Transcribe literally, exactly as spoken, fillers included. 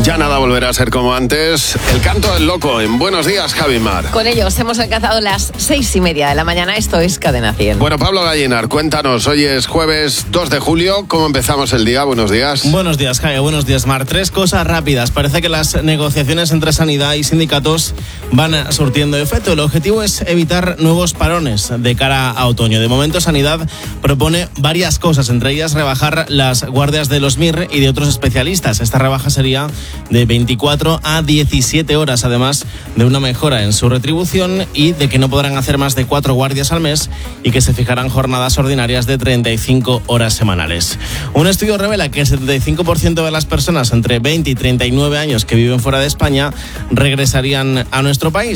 Ya nada volverá a ser como antes. El canto del loco en Buenos Días, Javi Mar. Con ellos hemos alcanzado las seis y media de la mañana. Esto es Cadena cien. Bueno, Pablo Gallinar, cuéntanos. Hoy es jueves dos de julio. ¿Cómo empezamos el día? Buenos días. Buenos días, Jaime. Buenos días, Mar. Tres cosas rápidas. Parece que las negociaciones entre sanidad y sindicatos van surtiendo efecto. El objetivo es evitar nuevos parones de cara a otoño. De momento, Sanidad propone varias cosas, entre ellas rebajar las guardias de los M I R y de otros especialistas. Esta rebaja sería de veinticuatro a diecisiete horas, además de una mejora en su retribución y de que no podrán hacer más de cuatro guardias al mes y que se fijarán jornadas ordinarias de treinta y cinco horas semanales. Un estudio revela que el setenta y cinco por ciento de las personas entre veinte y treinta y nueve años que viven fuera de España regresarían a nuestro país.